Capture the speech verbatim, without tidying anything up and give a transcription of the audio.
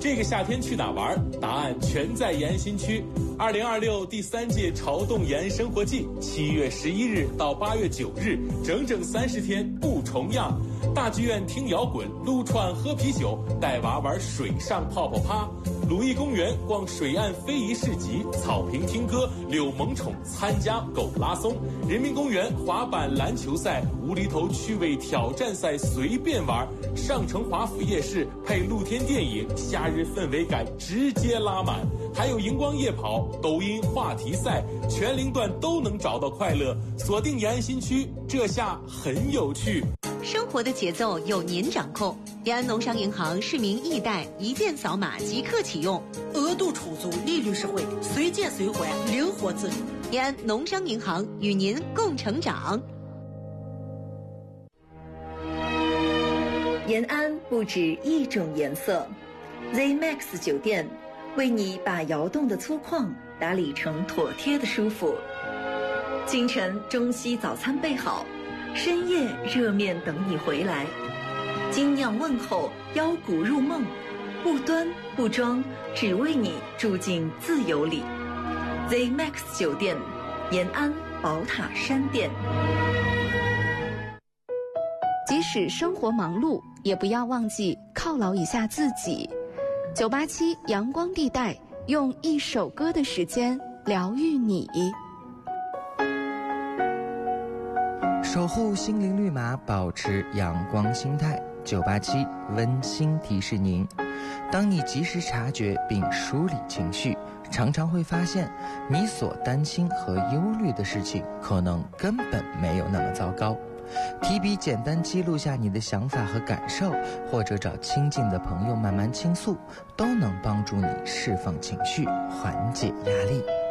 这个夏天去哪玩？答案全在延新区。二零二六第三届潮动延生活季，七月十一日到八月九日，整整三十天不重样。大剧院听摇滚，撸串喝啤酒，带娃玩水上泡泡趴。鲁艺公园逛水岸非遗市集，草坪听歌，柳萌宠参加狗拉松。人民公园滑板篮球赛，无厘头趣味挑战赛随便玩。上城华府夜市配露天电影，夏日氛围感直接拉满。还有荧光夜跑、抖音话题赛，全龄段都能找到快乐。锁定延安新区，这下很有趣。 生活的节奏由您掌控。延安农商银行市民易贷一键扫码即刻启用， 额度充足，利率实惠，随借随还，灵活自主。 延安农商银行与您共成长。 延安不止一种颜色 ，Z Max 酒店为你把窑洞的粗犷打理成妥帖的舒服。清晨中西早餐备好，深夜热面等你回来。精酿问候，腰鼓入梦，不端不装，只为你住进自由里。Z Max 酒店，延安宝塔山店。 即使生活忙碌，也不要忘记犒劳一下自己。九八七阳光地带，用一首歌的时间疗愈你。 守护心灵绿码，保持阳光心态。九八七温馨提示您：当你及时察觉并梳理情绪，常常会发现你所担心和忧虑的事情可能根本没有那么糟糕。提笔简单记录下你的想法和感受，或者找亲近的朋友慢慢倾诉，都能帮助你释放情绪，缓解压力。